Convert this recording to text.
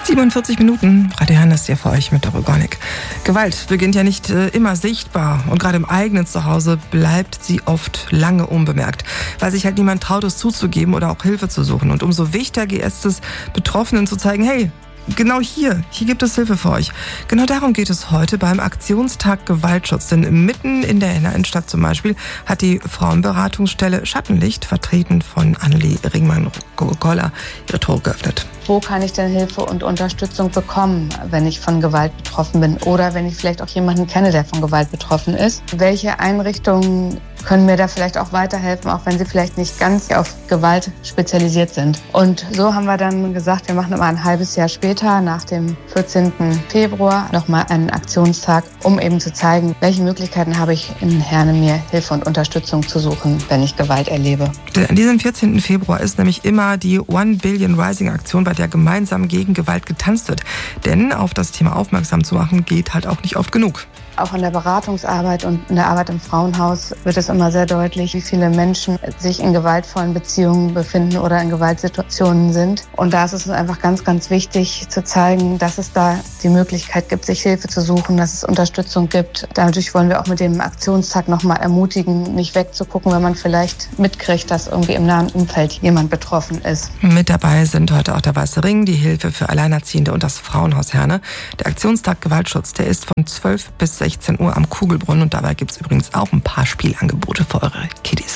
47 Minuten, Radio Herne ist hier für euch mit Doppelgonic. Gewalt beginnt ja nicht immer sichtbar und gerade im eigenen Zuhause bleibt sie oft lange unbemerkt, weil sich halt niemand traut, es zuzugeben oder auch Hilfe zu suchen. Und umso wichtiger ist es, Betroffenen zu zeigen, hey, genau hier gibt es Hilfe für euch. Genau darum geht es heute beim Aktionstag Gewaltschutz. Denn mitten in der Innenstadt zum Beispiel hat die Frauenberatungsstelle Schattenlicht, vertreten von Annelie Ringmann-Goller, ihre Tore geöffnet. Wo kann ich denn Hilfe und Unterstützung bekommen, wenn ich von Gewalt betroffen bin oder wenn ich vielleicht auch jemanden kenne, der von Gewalt betroffen ist? Welche Einrichtungen können mir da vielleicht auch weiterhelfen, auch wenn sie vielleicht nicht ganz auf Gewalt spezialisiert sind? Und so haben wir dann gesagt, wir machen immer ein halbes Jahr später, nach dem 14. Februar, nochmal einen Aktionstag, um eben zu zeigen, welche Möglichkeiten habe ich in Herne, mir Hilfe und Unterstützung zu suchen, wenn ich Gewalt erlebe. An diesem 14. Februar ist nämlich immer die One Billion Rising Aktion, bei der gemeinsam gegen Gewalt getanzt wird. Denn auf das Thema aufmerksam zu machen, geht halt auch nicht oft genug. Auch in der Beratungsarbeit und in der Arbeit im Frauenhaus wird es immer sehr deutlich, wie viele Menschen sich in gewaltvollen Beziehungen befinden oder in Gewaltsituationen sind. Und da ist es einfach ganz, ganz wichtig zu zeigen, dass es da die Möglichkeit gibt, sich Hilfe zu suchen, dass es Unterstützung gibt. Dadurch wollen wir auch mit dem Aktionstag nochmal ermutigen, nicht wegzugucken, wenn man vielleicht mitkriegt, dass irgendwie im nahen Umfeld jemand betroffen ist. Mit dabei sind heute auch der Weiße Ring, die Hilfe für Alleinerziehende und das Frauenhaus Herne. Der Aktionstag Gewaltschutz, der ist von 12 bis 16 Uhr am Kugelbrunnen und dabei gibt es übrigens auch ein paar Spielangebote für eure Kiddies.